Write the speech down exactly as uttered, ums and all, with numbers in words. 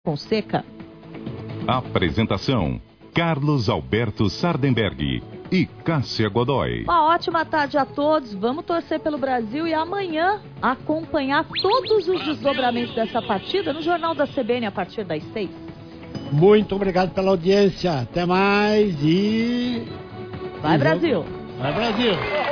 Fonseca. Apresentação: Carlos Alberto Sardenberg e Cássia Godoy. Uma ótima tarde a todos. Vamos torcer pelo Brasil e amanhã acompanhar todos os desdobramentos dessa partida no Jornal da C B N a partir das seis. Muito obrigado pela audiência. Até mais e... Vai, Brasil! Vai, Brasil!